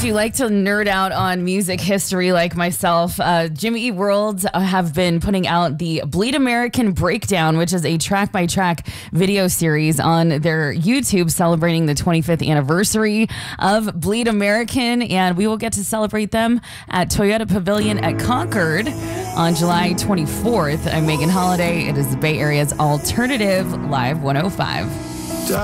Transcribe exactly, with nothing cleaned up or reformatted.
If you like to nerd out on music history like myself, uh, Jimmy Eat World have been putting out the Bleed American Breakdown, which is a track-by-track video series on their YouTube celebrating the twenty-fifth anniversary of Bleed American, and we will get to celebrate them at Toyota Pavilion at Concord on July twenty-fourth. I'm Megan Holiday. It is the Bay Area's alternative Live one oh five.